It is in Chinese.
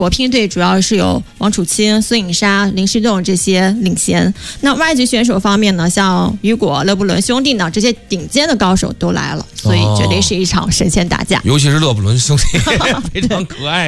国乒队主要是有王楚钦、孙颖莎、林诗栋这些领衔。那外籍选手方面呢，像雨果、勒布伦兄弟呢，这些顶尖的高手都来了，所以绝对是一场神仙打架。 尤其是勒布伦兄弟非常可爱。